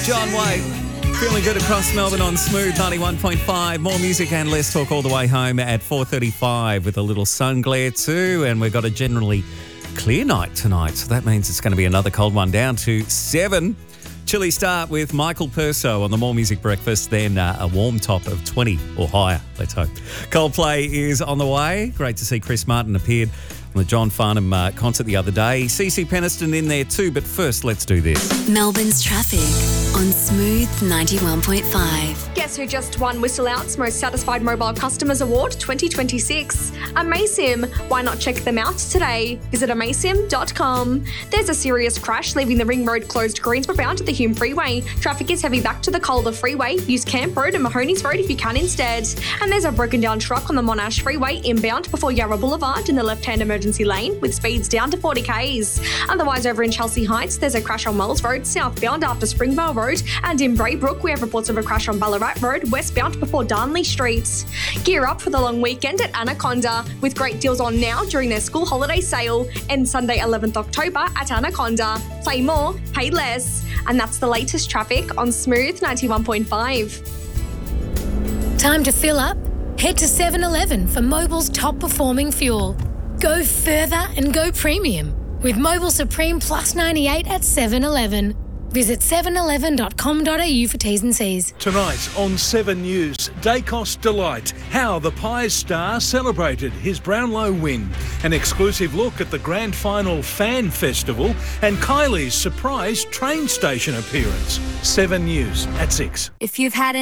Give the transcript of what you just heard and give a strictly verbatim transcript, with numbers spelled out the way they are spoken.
John White. Feeling good across Melbourne on Smooth ninety-one point five. More music and less talk all the way home at four thirty-five with a little sun glare too. And we've got a generally clear night tonight. So that means it's going to be another cold one down to seven. Chilly start with Michael Perso on the More Music Breakfast, then uh, a warm top of twenty or higher, let's hope. Coldplay is on the way. Great to see Chris Martin appeared on the John Farnham uh, concert the other day. Cece Peniston in there too, but first let's do this. Melbourne's traffic on Smooth ninety-one point five. Guess who just won Whistle Out's Most Satisfied Mobile Customers Award twenty twenty-six? Amaysim. Why not check them out today? Visit amaysim dot com. There's a serious crash leaving the Ring Road closed Greensboro bound to the Hume Freeway. Traffic is heavy back to the Calder Freeway. Use Camp Road and Mahoney's Road if you can instead. And there's a broken down truck on the Monash Freeway inbound before Yarra Boulevard in the left-hand emergency lane with speeds down to forty kays. Otherwise, over in Chelsea Heights, there's a crash on Wells Road southbound after Springvale Road, and in Braybrook, we have reports of a crash on Ballarat Road westbound before Darnley Street. Gear up for the long weekend at Anaconda with great deals on now during their school holiday sale. And Sunday eleventh October at Anaconda. Play more, pay less. And that's the latest traffic on Smooth ninety-one point five. Time to fill up? Head to seven eleven for Mobil's top performing fuel. Go further and go premium with Mobil Supreme Plus ninety-eight at seven eleven. Visit seven eleven dot com dot a u for T's and C's. Tonight on Seven News, Dacos Delight, how the Pies star celebrated his Brownlow win. An exclusive look at the Grand Final Fan Festival and Kylie's surprise train station appearance. Seven News at six. If you've had